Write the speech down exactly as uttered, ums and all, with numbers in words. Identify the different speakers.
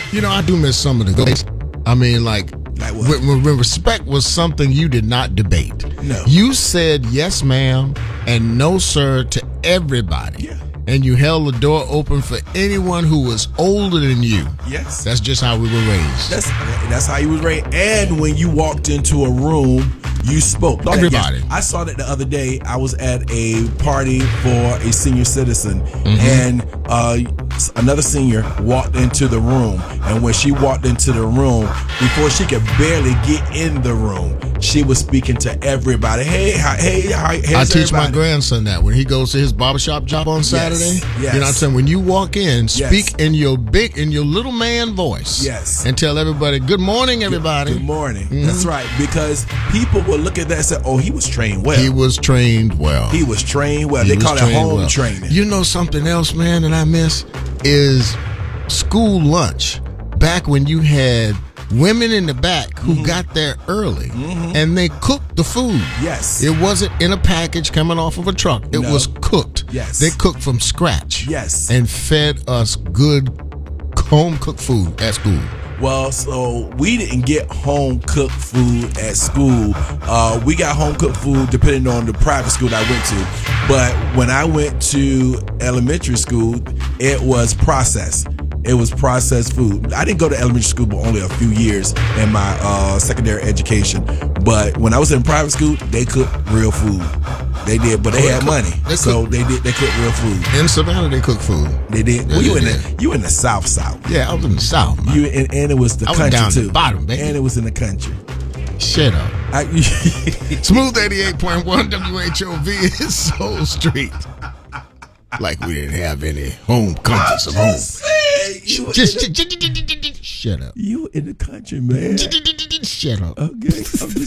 Speaker 1: You know, I do miss some of the days. I mean, like,
Speaker 2: Like what?
Speaker 1: when, when respect was something you did not debate.
Speaker 2: No.
Speaker 1: You said yes, ma'am, and no, sir, to everybody.
Speaker 2: Yeah.
Speaker 1: And you held the door open for anyone who was older than you.
Speaker 2: Yes.
Speaker 1: That's just how we were raised.
Speaker 2: That's that's how you was raised. And when you walked into a room, you spoke. Like,
Speaker 1: Everybody.
Speaker 2: yes, I saw that the other day. I was at a party for a senior citizen,
Speaker 1: Mm-hmm.
Speaker 2: and uh, another senior walked into the room. And when she walked into the room, before she could barely get in the room, she was speaking to everybody. Hey, hi, hey, hi, hey,
Speaker 1: I teach my
Speaker 2: everybody.
Speaker 1: grandson that when he goes to his barbershop job on Saturday.
Speaker 2: yes.
Speaker 1: You know what I'm saying? When you walk in, speak
Speaker 2: Yes.
Speaker 1: in your big, in your little man voice.
Speaker 2: Yes.
Speaker 1: And tell everybody, good morning, everybody.
Speaker 2: Good morning. That's right. Because people will look at that and say, "Oh, he was trained well.
Speaker 1: He was trained well.
Speaker 2: He was trained well."
Speaker 1: He
Speaker 2: They
Speaker 1: was
Speaker 2: call it
Speaker 1: trained
Speaker 2: home
Speaker 1: well.
Speaker 2: training.
Speaker 1: You know something else, man, that I miss is school lunch. Back when you had women in the back who
Speaker 2: Mm-hmm.
Speaker 1: got there early and they cooked the food.
Speaker 2: Yes.
Speaker 1: It wasn't in a package coming off of a truck. It
Speaker 2: No.
Speaker 1: was cooked.
Speaker 2: Yes.
Speaker 1: They cooked from scratch.
Speaker 2: Yes.
Speaker 1: And fed us good home cooked food at school.
Speaker 2: Well, so we didn't get home cooked food at school. Uh, we got home cooked food depending on the private school that I went to. But when I went to elementary school, it was processed. It was processed food. I didn't go to elementary school but only a few years in my uh, secondary education. But when I was in private school, they cooked real food. They did, but they
Speaker 1: Oh, they
Speaker 2: had
Speaker 1: cook-
Speaker 2: money,
Speaker 1: they
Speaker 2: so
Speaker 1: cook-
Speaker 2: they did. They cooked real food.
Speaker 1: In Savannah, they cook food.
Speaker 2: They did.
Speaker 1: Yeah,
Speaker 2: Well, you
Speaker 1: they
Speaker 2: in
Speaker 1: did.
Speaker 2: the you in the South South.
Speaker 1: Yeah, I was in the South, man.
Speaker 2: You and, and it was the
Speaker 1: I was
Speaker 2: country
Speaker 1: down
Speaker 2: too.
Speaker 1: to the bottom, baby.
Speaker 2: And it was in the country.
Speaker 1: Shut up.
Speaker 2: I,
Speaker 1: Smooth eighty-eight point one W H O V is Soul Street. Like we didn't have any home comforts of home.
Speaker 2: Hey, you,
Speaker 1: Just,
Speaker 2: in the,
Speaker 1: just, just, just, just, just shut up.
Speaker 2: you in the country, man.
Speaker 1: Shut up.
Speaker 2: Okay, I'm just